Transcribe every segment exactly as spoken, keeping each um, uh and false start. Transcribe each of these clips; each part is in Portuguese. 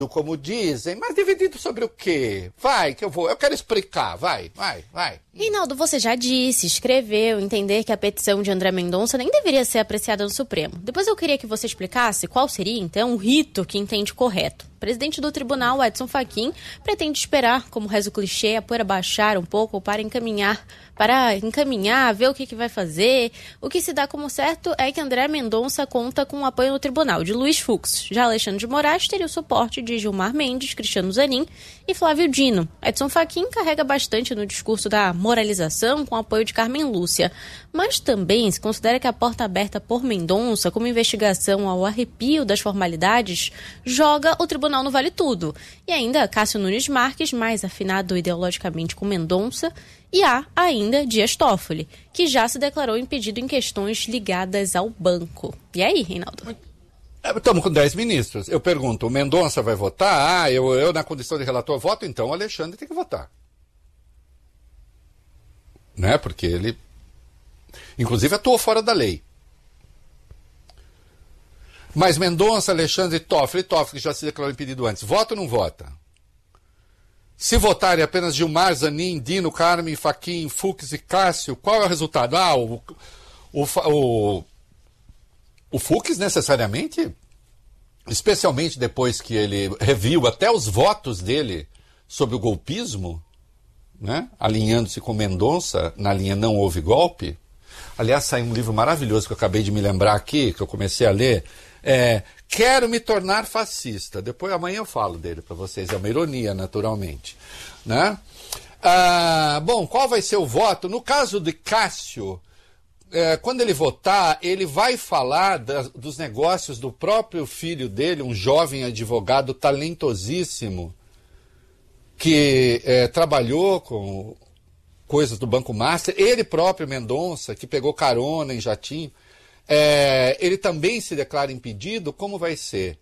como dizem, mas dividido sobre o quê? Vai, que eu vou, eu quero explicar, vai, vai, vai. Reinaldo, você já disse, escreveu, entender que a petição de André Mendonça nem deveria ser apreciada no Supremo. Depois eu queria que você explicasse qual seria, então, o rito que entende correto. O presidente do tribunal, Edson Fachin, pretende esperar, como reza o clichê, a poeira baixar um pouco para encaminhar, para encaminhar, ver o que, que vai fazer. O que se dá como certo é que André Mendonça conta com o apoio no tribunal de Luiz Fux. Já Alexandre de Moraes teria o suporte de Gilmar Mendes, Cristiano Zanin e Flávio Dino. Edson Fachin carrega bastante no discurso da moralização com o apoio de Carmen Lúcia. Mas também se considera que a porta aberta por Mendonça, como investigação ao arrepio das formalidades, joga o tribunal no vale tudo. E ainda Cássio Nunes Marques, mais afinado ideologicamente com Mendonça, e há ainda Dias Toffoli, que já se declarou impedido em questões ligadas ao banco. E aí, Reinaldo? Estamos com dez ministros. Eu pergunto, o Mendonça vai votar? Ah, eu, eu na condição de relator voto, então o Alexandre tem que votar. Né? Porque ele, inclusive, atuou fora da lei. Mas Mendonça, Alexandre, Toffoli, Toffoli que já se declarou impedido antes, vota ou não vota? Se votarem apenas Gilmar, Zanin, Dino, Carmen, Fachin, Fux e Cássio, qual é o resultado? Ah, o, o, o, o Fux necessariamente, especialmente depois que ele reviu até os votos dele sobre o golpismo, né, alinhando-se com Mendonça na linha Não Houve Golpe. Aliás, saiu um livro maravilhoso que eu acabei de me lembrar aqui, que eu comecei a ler, é Quero Me Tornar Fascista. Depois, amanhã eu falo dele para vocês, é uma ironia, naturalmente. Né? Ah, bom, qual vai ser o voto? No caso de Cássio, é, quando ele votar, ele vai falar da, dos negócios do próprio filho dele, um jovem advogado talentosíssimo, que é, trabalhou com coisas do Banco Master, ele próprio, Mendonça, que pegou carona em jatinho, é, ele também se declara impedido. Como vai ser?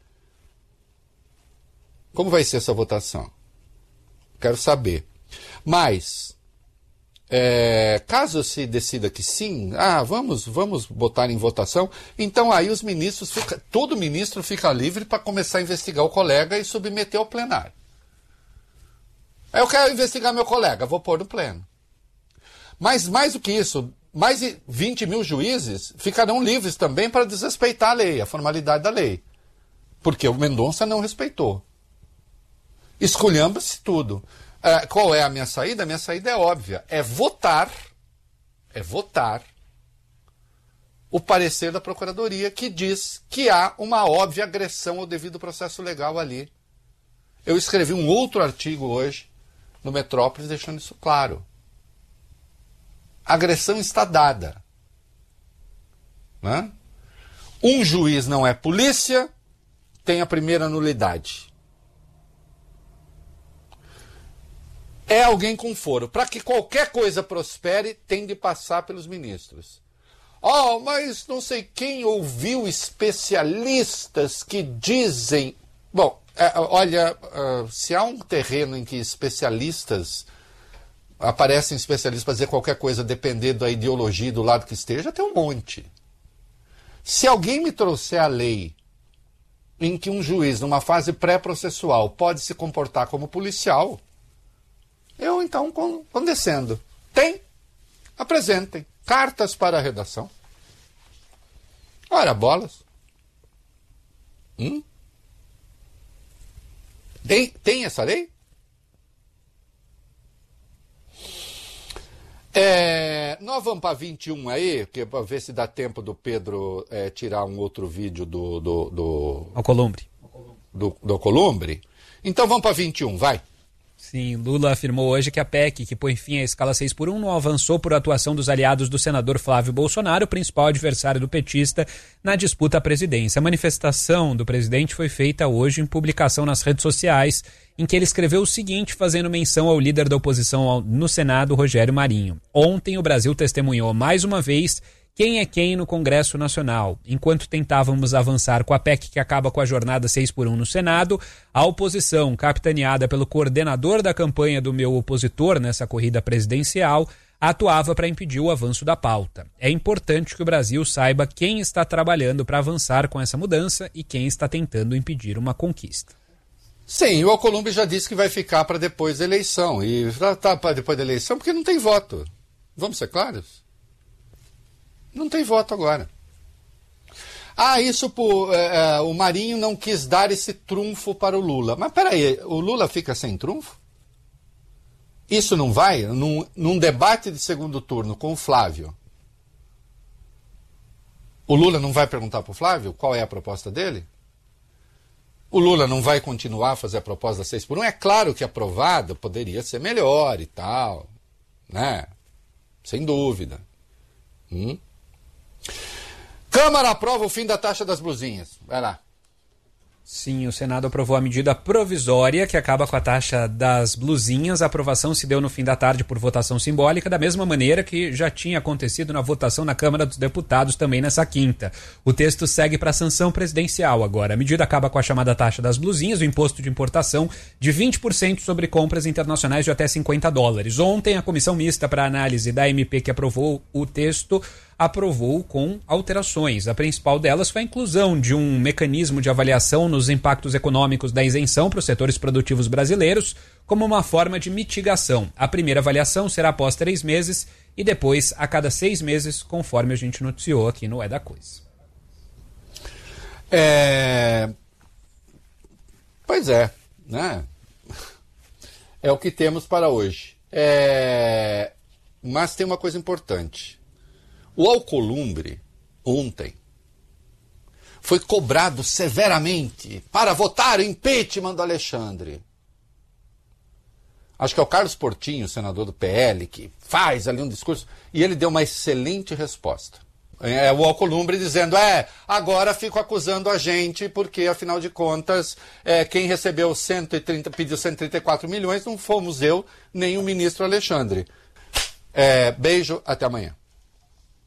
Como vai ser essa votação? Quero saber. Mas, é, caso se decida que sim, ah, vamos, vamos botar em votação, então aí os ministros, fica, todo ministro fica livre para começar a investigar o colega e submeter ao plenário. Eu quero investigar meu colega, vou pôr no pleno. Mas mais do que isso, mais de vinte mil juízes ficarão livres também para desrespeitar a lei, a formalidade da lei. Porque o Mendonça não respeitou. Esculhamba-se tudo. Uh, qual é a minha saída? A minha saída é óbvia. É votar, é votar o parecer da Procuradoria que diz que há uma óbvia agressão ao devido processo legal ali. Eu escrevi um outro artigo hoje no Metrópolis deixando isso claro. A agressão está dada. Né? Um juiz não é polícia, tem a primeira nulidade. É alguém com foro. Para que qualquer coisa prospere, tem de passar pelos ministros. Oh, mas não sei quem ouviu especialistas que dizem... Bom, é, olha, uh, se há um terreno em que especialistas... aparecem especialistas para dizer qualquer coisa, dependendo da ideologia do lado que esteja, tem um monte. Se alguém me trouxer a lei em que um juiz, numa fase pré-processual, pode se comportar como policial, eu então condescendo. Tem? Apresentem. Cartas para a redação. Ora, bolas. Hum? Tem, tem essa lei? É, nós vamos para vinte e um aí, para ver se dá tempo do Pedro é, tirar um outro vídeo do... do, do Alcolumbre. Do, do Alcolumbre. Então vamos para vinte e um, vai. Sim, Lula afirmou hoje que a P E C, que põe fim à escala seis por um, não avançou por atuação dos aliados do senador Flávio Bolsonaro, principal adversário do petista, na disputa à presidência. A manifestação do presidente foi feita hoje em publicação nas redes sociais, em que ele escreveu o seguinte, fazendo menção ao líder da oposição no Senado, Rogério Marinho. Ontem o Brasil testemunhou mais uma vez quem é quem no Congresso Nacional. Enquanto tentávamos avançar com a P E C que acaba com a jornada seis por um no Senado, a oposição, capitaneada pelo coordenador da campanha do meu opositor nessa corrida presidencial, atuava para impedir o avanço da pauta. É importante que o Brasil saiba quem está trabalhando para avançar com essa mudança e quem está tentando impedir uma conquista. Sim, o Alcolumbre já disse que vai ficar para depois da eleição. E tá para depois da eleição porque não tem voto. Vamos ser claros? Não tem voto agora. Ah, isso por, é, é, o Marinho não quis dar esse trunfo para o Lula. Mas peraí, o Lula fica sem trunfo? Isso não vai? Num, num debate de segundo turno com o Flávio, o Lula não vai perguntar para o Flávio qual é a proposta dele? O Lula não vai continuar a fazer a proposta da seis por um? É claro que aprovada poderia ser melhor e tal, né? Sem dúvida. Hum? Câmara aprova o fim da taxa das blusinhas. Vai lá. Sim, o Senado aprovou a medida provisória que acaba com a taxa das blusinhas. A aprovação se deu no fim da tarde por votação simbólica, da mesma maneira que já tinha acontecido na votação na Câmara dos Deputados também nessa quinta. O texto segue para a sanção presidencial agora. A medida acaba com a chamada taxa das blusinhas, o imposto de importação de vinte por cento sobre compras internacionais de até cinquenta dólares. Ontem, a comissão mista para análise da M P que aprovou o texto aprovou com alterações. A principal delas foi a inclusão de um mecanismo de avaliação nos impactos econômicos da isenção para os setores produtivos brasileiros, como uma forma de mitigação. A primeira avaliação será após três meses e depois a cada seis meses, conforme a gente noticiou aqui no É da Coisa. É... Pois é, né? É o que temos para hoje. É... Mas tem uma coisa importante. O Alcolumbre, ontem, foi cobrado severamente para votar o impeachment do Alexandre. Acho que é o Carlos Portinho, senador do P L, que faz ali um discurso, e ele deu uma excelente resposta. É, o Alcolumbre dizendo, é, agora fico acusando a gente, porque, afinal de contas, é, quem recebeu cento e trinta, pediu cento e trinta e quatro milhões não fomos eu, nem o ministro Alexandre. É, beijo, até amanhã.